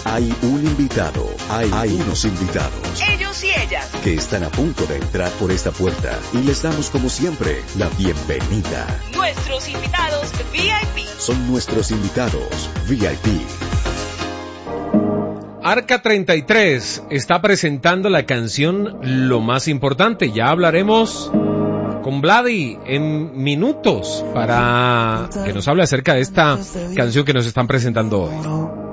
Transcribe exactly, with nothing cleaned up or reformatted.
Hay un invitado, hay, hay unos invitados. Ellos y ellas. Que están a punto de entrar por esta puerta y les damos como siempre la bienvenida. Nuestros invitados V I P. Son nuestros invitados V I P. Arca treinta y tres está presentando la canción Lo Más Importante. Ya hablaremos con Vladi en minutos para que nos hable acerca de esta canción que nos están presentando hoy.